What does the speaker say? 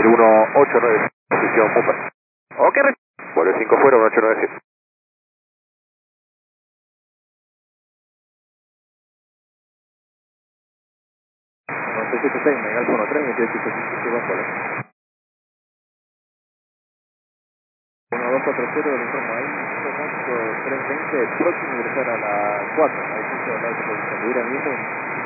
189, posición Pupa. Ok, vuelo 5 fuera, 1897. 976, Mega Alfa 13, 28 bajo la 1240 del informe ahí, somos 320, próximo a ingresar a la 4, ahí sí se va a la posición de ir al mismo.